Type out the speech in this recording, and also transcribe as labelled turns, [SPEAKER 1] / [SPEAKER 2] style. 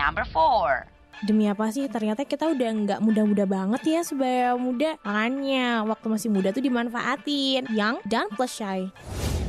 [SPEAKER 1] Number 4.
[SPEAKER 2] Demi apa sih? Ternyata kita udah nggak muda-muda banget ya sebagai muda. Makanya waktu masih muda tuh dimanfaatin. Young dan plus shy.